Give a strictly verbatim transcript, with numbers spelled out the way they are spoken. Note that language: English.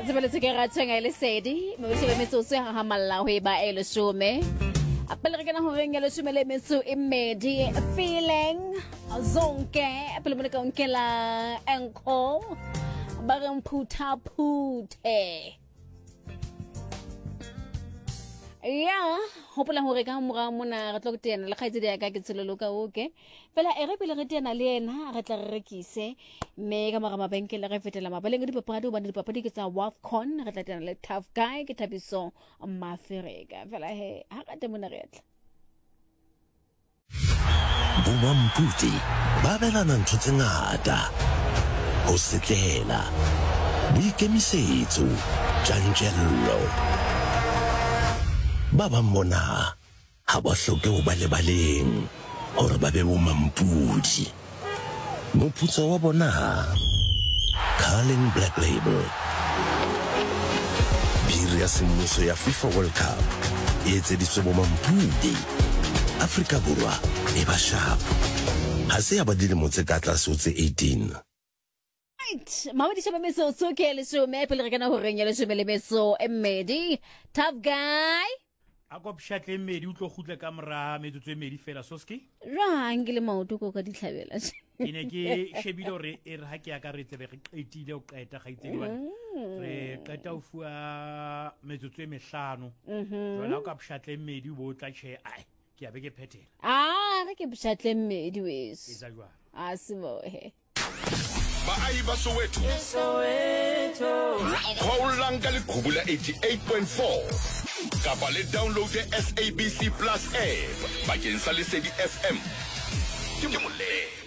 tsebeletse ke ratšheng e le sedi mo botšhebe metsotso ya gagamalla go e ba e lesome a pele re kena go reng ya lesome le metso e mmedi feeling zonke a pele mo le ka onkela enko ba re mphuthaphuthe ya hopola hore ka mora mona re tlo tena le kgaitse dia ka ke tselelo ka oke fela e re pele re tena le ena re tla re rekise me ka mara mabenkele re fetela mabaleng di papadi ba di papadi ke tsa Wafcon re tla tena le Tough Guy ke Thabiso Mafereka fela he ha ka temona re tla Bumamputi ba belana ntho tse ngata ho setlela boikemisetso tjantjello ba ba mona ha ba hloke ho ba lebaleng hore ba be bomampudi moputso wa bona Carling Black Label biri ya semmuso ya FIFA World Cup e etseditswe bomampudi Afrika Borwa e ba sharp ha se ya ba dilemo tse ka tlase ho tse eighteen. Mama di shaba meso so ke le so me pele re kana ho renya le so le meso e mmedi Tough Guy a go pshatle mmedi o tlo gutle ka mora metsotso e mmedi fela soski ra ngile maoto go ka ditlhabela ke ne ke shebile hore e re ha ke ya ka re tsebe re qetile o qeta ga itsedi bana re qeta o fua metsotso e mehlano jona ka pshatle mmedi bo tla che ai ke ya be ke phethela ah re ke pshatle mmedi wes etsa jwa a se mo he Baahi ba Soweto Soweto Khoulang ka le khubula eighty-eight point four kapa le download the S A B C Plus app bakeng sa Lesedi F M ke moleng